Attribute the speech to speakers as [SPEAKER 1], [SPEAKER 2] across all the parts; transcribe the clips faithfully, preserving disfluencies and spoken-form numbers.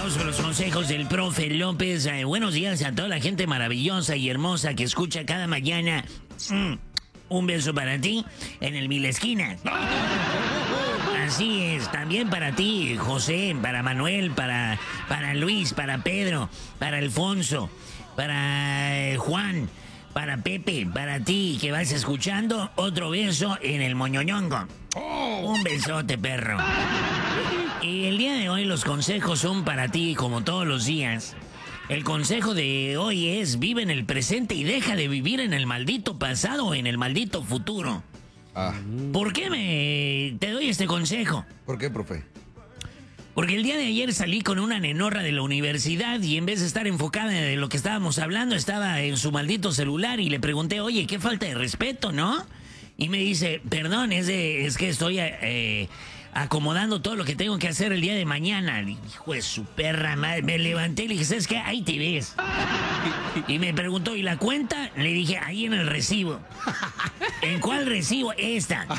[SPEAKER 1] Vamos con los consejos del profe López. Eh, buenos días a toda la gente maravillosa y hermosa que escucha cada mañana. Mm, un beso para ti en el Mil Esquinas. Así es, también para ti, José, para Manuel, para, para Luis, para Pedro, para Alfonso, para eh, Juan, para Pepe, para ti que vas escuchando. Otro beso en el moñoñongo. Un besote, perro. Y el día de hoy los consejos son para ti, como todos los días. El consejo de hoy es: vive en el presente y deja de vivir en el maldito pasado o en el maldito futuro.
[SPEAKER 2] Ah.
[SPEAKER 1] ¿Por qué me te doy este consejo?
[SPEAKER 2] ¿Por qué, profe?
[SPEAKER 1] Porque el día de ayer salí con una nenorra de la universidad y en vez de estar enfocada en lo que estábamos hablando, estaba en su maldito celular y le pregunté, oye, qué falta de respeto, ¿no? Y me dice, perdón, es, de, es que estoy eh, acomodando todo lo que tengo que hacer el día de mañana. Hijo de su perra madre. Me levanté y le dije, ¿sabes qué? Ahí te ves. Y me preguntó, ¿y la cuenta? Le dije, ahí en el recibo. ¿En cuál recibo? Esta.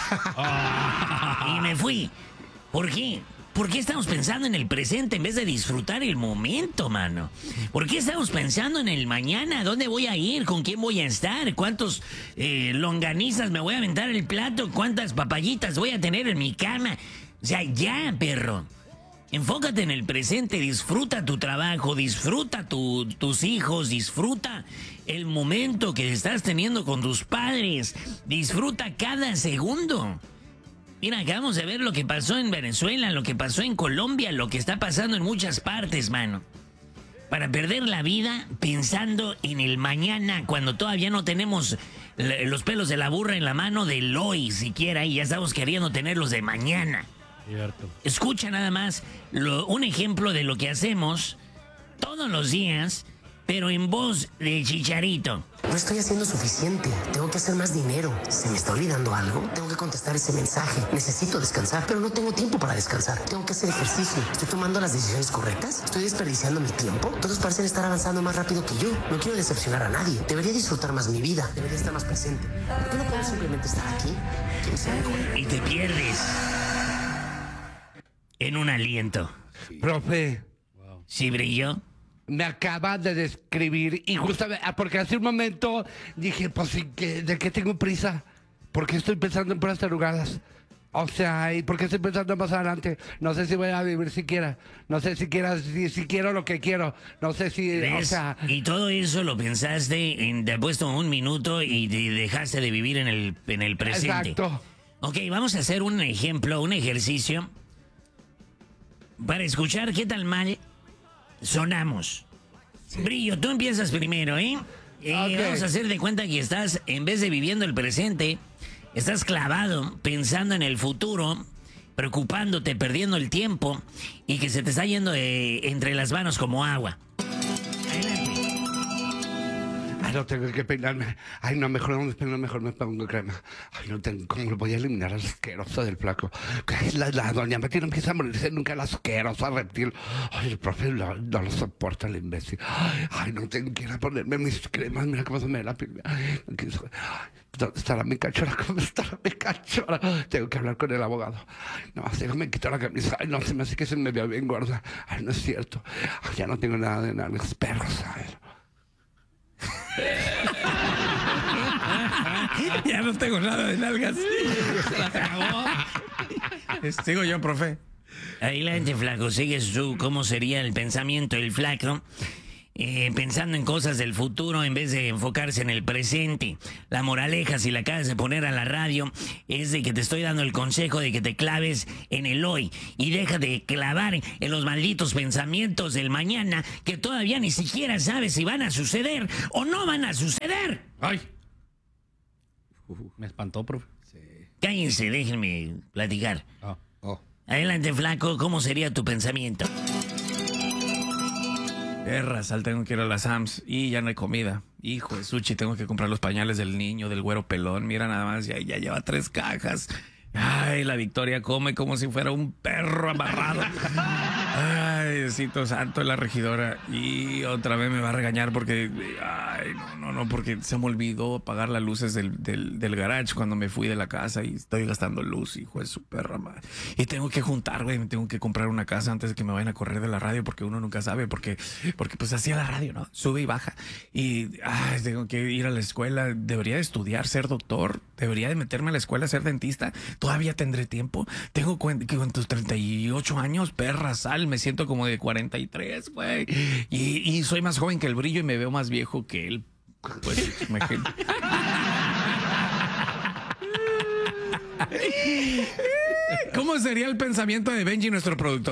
[SPEAKER 1] Y me fui. ¿Por qué? ¿Por qué estamos pensando en el presente en vez de disfrutar el momento, mano? ¿Por qué estamos pensando en el mañana? ¿Dónde voy a ir? ¿Con quién voy a estar? ¿Cuántos eh, longanizas me voy a aventar el plato? ¿Cuántas papayitas voy a tener en mi cama? O sea, ya, perro. Enfócate en el presente, disfruta tu trabajo, disfruta tu, tus hijos, disfruta el momento que estás teniendo con tus padres, disfruta cada segundo. Mira, acabamos de ver lo que pasó en Venezuela, lo que pasó en Colombia, lo que está pasando en muchas partes, mano. Para perder la vida pensando en el mañana, cuando todavía no tenemos los pelos de la burra en la mano del hoy siquiera, y ya estamos queriendo tenerlos de mañana.
[SPEAKER 3] Cierto.
[SPEAKER 1] Escucha nada más lo, un ejemplo de lo que hacemos todos los días, pero en voz de Chicharito.
[SPEAKER 4] No estoy haciendo suficiente. Tengo que hacer más dinero. ¿Se me está olvidando algo? Tengo que contestar ese mensaje. Necesito descansar, pero no tengo tiempo para descansar. Tengo que hacer ejercicio. ¿Estoy tomando las decisiones correctas? ¿Estoy desperdiciando mi tiempo? Todos parecen estar avanzando más rápido que yo. No quiero decepcionar a nadie. Debería disfrutar más mi vida. Debería estar más presente. ¿Por qué no puedo simplemente estar aquí? Quiero ser mejor.
[SPEAKER 1] Y te pierdes en un aliento.
[SPEAKER 3] Profe,
[SPEAKER 1] ¿Sí brilló?
[SPEAKER 3] me acaba de describir y justamente, ah, porque hace un momento dije, pues, ¿y qué- ¿de qué tengo prisa? ¿Por qué estoy pensando en puras tarugadas? O sea, ¿y por qué estoy pensando más adelante? No sé si voy a vivir siquiera. No sé siquiera si, si quiero lo que quiero. No sé si, o
[SPEAKER 1] ¿Ves?
[SPEAKER 3] sea...
[SPEAKER 1] Y todo eso lo pensaste, en, te has puesto un minuto y te dejaste de vivir en el, en el presente.
[SPEAKER 3] Exacto.
[SPEAKER 1] Ok, vamos a hacer un ejemplo, un ejercicio para escuchar qué tan mal sonamos. Brillo, tú empiezas primero, ¿eh? Eh,
[SPEAKER 3] Ok.
[SPEAKER 1] Vamos a hacer de cuenta que estás, en vez de viviendo el presente, estás clavado pensando en el futuro, preocupándote, perdiendo el tiempo y que se te está yendo de- entre las manos como agua. Adelante.
[SPEAKER 3] Ay, no tengo que peinarme. Ay, no, mejor no me peino, mejor me pongo crema. Ay, no tengo, ¿cómo lo voy a eliminar al asqueroso del flaco? Ay, la, la doña Betty no empieza a morirse nunca, el asqueroso reptil. Ay, el profe no, no lo soporta, el imbécil. Ay, ay, no tengo que ir a ponerme mis cremas, mira cómo se me ve la piel. Ay, no quiero saber. Ay, ¿dónde estará mi cachora? ¿Cómo estará mi cachora? Tengo que hablar con el abogado. Ay, no, déjame quitar la camisa. Ay, no, se me hace que se me vea bien gorda. Ay, no es cierto. Ay, ya no tengo nada de nada, los perros, ay.
[SPEAKER 5] Ya no tengo nada de nalgas. Se la acabó. Sigo yo, profe.
[SPEAKER 1] Adelante, flaco, sigues tú. ¿Cómo sería el pensamiento del flaco? Eh, pensando en cosas del futuro en vez de enfocarse en el presente. La moraleja, si la acabas de poner a la radio, es de que te estoy dando el consejo de que te claves en el hoy y deja de clavar en los malditos pensamientos del mañana que todavía ni siquiera sabes si van a suceder o no van a suceder.
[SPEAKER 5] Ay. Me espantó, profe.
[SPEAKER 1] Cállense, déjenme platicar.
[SPEAKER 5] Ah.
[SPEAKER 2] Oh.
[SPEAKER 1] Adelante, flaco, ¿cómo sería tu pensamiento?
[SPEAKER 5] Perra, sal, tengo que ir a las Sams y ya no hay comida. Hijo de sushi, tengo que comprar los pañales del niño, del güero pelón. Mira nada más, ya, ya lleva tres cajas. Ay, la Victoria come como si fuera un perro amarrado. Ay, Diosito santo, la regidora. Y otra vez me va a regañar porque, ay, no, no, no, porque se me olvidó apagar las luces del, del, del garage cuando me fui de la casa y estoy gastando luz, hijo de su perra madre. Y tengo que juntar, güey, me tengo que comprar una casa antes de que me vayan a correr de la radio porque uno nunca sabe, porque, porque pues así es la radio, ¿no? Sube y baja. Y, ay, tengo que ir a la escuela, debería de estudiar, ser doctor, debería de meterme a la escuela, ser dentista. Todavía tendré tiempo. Tengo cuenta que con tus treinta y ocho años, perra, sal, me siento como de cuarenta y tres, güey. Y, y soy más joven que el brillo y me veo más viejo que él. Pues, imagínate. ¿Cómo sería el pensamiento de Benji, nuestro productor?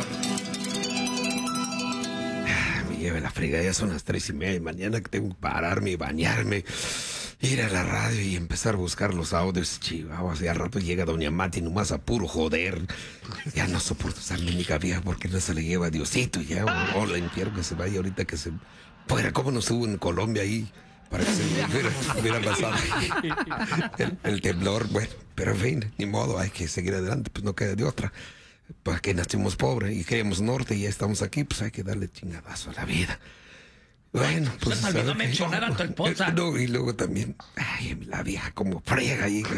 [SPEAKER 2] Me lleva la fregada, ya son las tres y media de mañana que tengo que pararme y bañarme, ir a la radio y empezar a buscar los audios. Chihuahuas, y al rato llega doña Mati nomás a puro joder. Ya no soporto esa única vieja porque no se le lleva a Diosito ya. O, o la infierno que se vaya ahorita que se fuera. ¿Cómo no estuvo en Colombia ahí? Para que se hubiera, hubiera pasado el, el temblor. Bueno, pero en fin, ni modo, hay que seguir adelante, pues no queda de otra. Para que nacimos pobres y queremos norte y ya estamos aquí, pues hay que darle chingadazo a la vida. Bueno, pues...
[SPEAKER 1] Se me olvidó mencionar a tu esposa.
[SPEAKER 2] No, y luego también, ay, la vieja como frega ahí.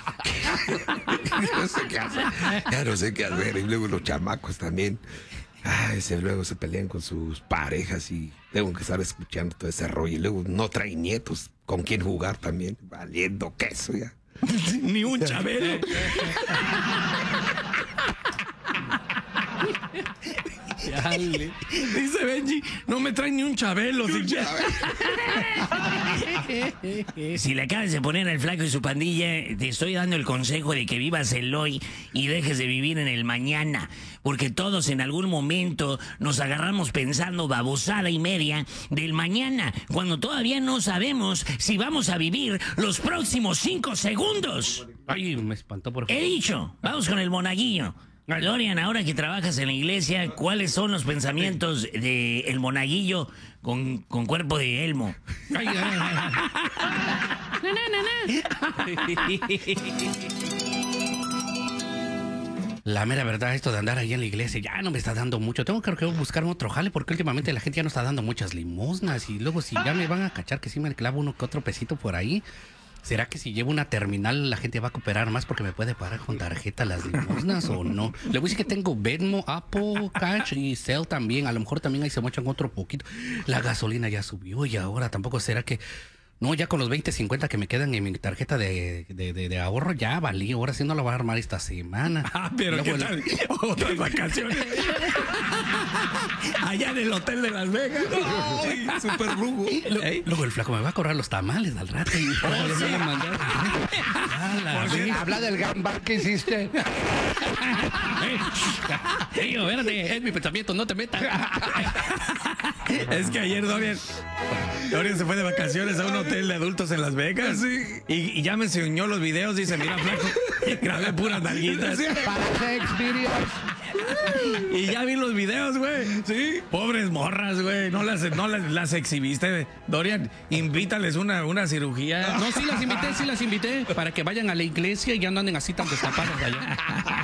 [SPEAKER 2] No sé qué hacer, ya no sé qué hacer. Y luego los chamacos también. Ay, se, luego se pelean con sus parejas y tengo que estar escuchando todo ese rollo. Y luego no traen nietos con quién jugar también. Valiendo queso ya.
[SPEAKER 5] Ni un Chabelo.
[SPEAKER 1] Dale.
[SPEAKER 5] Dice Benji, no me traen ni un Chabelo.
[SPEAKER 1] Si le acabas de poner al flaco y su pandilla, te estoy dando el consejo de que vivas el hoy y dejes de vivir en el mañana. Porque todos en algún momento nos agarramos pensando babosada y media del mañana, cuando todavía no sabemos si vamos a vivir los próximos cinco segundos.
[SPEAKER 3] Ay, me espantó por
[SPEAKER 1] He dicho, vamos con el monaguillo. Dorian, ahora que trabajas en la iglesia, ¿cuáles son los pensamientos de el monaguillo con, con cuerpo de Elmo?
[SPEAKER 3] Ay, ay, ay. La mera verdad, esto de andar ahí en la iglesia ya no me está dando mucho. Tengo que buscar otro jale porque últimamente la gente ya no está dando muchas limosnas. Y luego si ya me van a cachar que sí me clavo uno que otro pesito por ahí, ¿será que si llevo una terminal la gente va a cooperar más porque me puede pagar con tarjeta las limosnas o no? Le voy a decir que tengo Venmo, Apple Cash y Cell también. A lo mejor también ahí se mochan otro poquito. La gasolina ya subió y ahora tampoco será que... No, ya con los veinte cincuenta que me quedan en mi tarjeta de, de, de, de ahorro ya valí. Ahora sí no la voy a armar esta semana.
[SPEAKER 5] Ah, pero
[SPEAKER 3] Luego
[SPEAKER 5] ¿qué
[SPEAKER 3] el-
[SPEAKER 5] tal? Otras vacaciones. Allá en el hotel de Las Vegas. Ay, súper lujo.
[SPEAKER 3] Lo-
[SPEAKER 5] Ey.
[SPEAKER 3] Luego el flaco me va a cobrar los tamales al rato. Y no le van a mandar. A la
[SPEAKER 5] Por cierto,
[SPEAKER 3] vez.
[SPEAKER 6] Habla del gambán que hiciste.
[SPEAKER 3] Ey, espérate, es mi pensamiento, no te metas.
[SPEAKER 5] Es que ayer Dorian, Dorian se fue de vacaciones a un hotel de adultos en Las Vegas. Y, y ya me enseñó los videos. Dice, mira, flaco, grabé puras nalguitas.
[SPEAKER 6] Para sex videos.
[SPEAKER 5] Y ya vi los videos, güey. Sí. Pobres morras, güey. No las, no las, las exhibiste. Dorian, invítales una, una cirugía.
[SPEAKER 3] No, sí las invité, sí las invité. Para que vayan a la iglesia y ya no anden así tan destapadas de allá.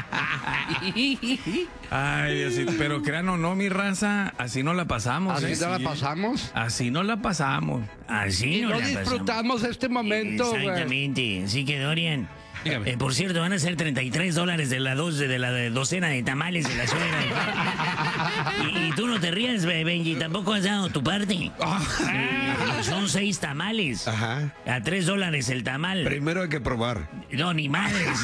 [SPEAKER 5] Ay, Diosito. Pero crean o no, mi raza, así no la pasamos.
[SPEAKER 6] Así
[SPEAKER 5] ¿eh?
[SPEAKER 6] no la
[SPEAKER 5] Sí.
[SPEAKER 6] pasamos.
[SPEAKER 5] Así no la pasamos.
[SPEAKER 1] Así
[SPEAKER 6] Y
[SPEAKER 1] no
[SPEAKER 6] no
[SPEAKER 1] la pasamos.
[SPEAKER 6] disfrutamos este momento, güey.
[SPEAKER 1] Exactamente. Así que, Dorian,
[SPEAKER 3] Dígame.
[SPEAKER 1] eh, por cierto, van a ser treinta y tres dólares de la, dos, de la docena de tamales de la suegra. y, y tú no te rías, Be- Benji, tampoco has dado tu parte. Eh, son seis tamales.
[SPEAKER 2] Ajá.
[SPEAKER 1] A tres dólares el tamal.
[SPEAKER 2] Primero hay que probar.
[SPEAKER 1] No, ni madres.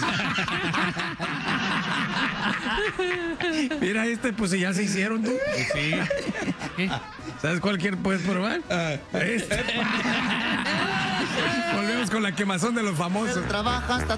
[SPEAKER 5] Mira, este, pues ya se hicieron tú.
[SPEAKER 3] Sí. ¿Qué?
[SPEAKER 5] ¿Sabes cuál quieres puedes probar?
[SPEAKER 2] Ah.
[SPEAKER 5] Este. Volvemos con la quemazón de los famosos.
[SPEAKER 7] Trabaja hasta